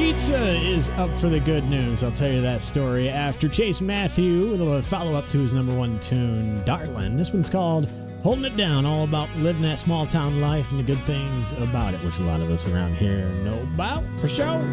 Pizza is up for the good news. I'll tell you that story after Chase Matthew with a follow-up to his number one tune, Darlin'. This one's called Holding It Down, all about living that small-town life and the good things about it, which a lot of us around here know about, for sure.